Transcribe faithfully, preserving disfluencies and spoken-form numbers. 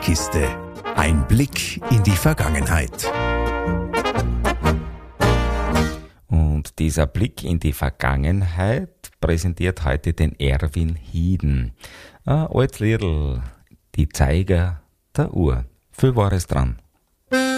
Musikkiste. Ein Blick in die Vergangenheit. Und dieser Blick in die Vergangenheit präsentiert heute den Erwin Hieden. Ein altes Liedl, die Zeiger der Uhr. Viel Wahres dran.